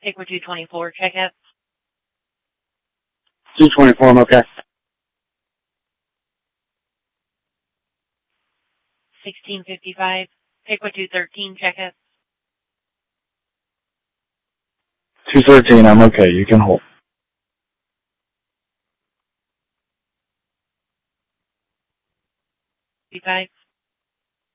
Pickwood 224, check out. 224, I'm okay. 1655, Pickwood 213, check out. 213, I'm okay. You can hold. 55.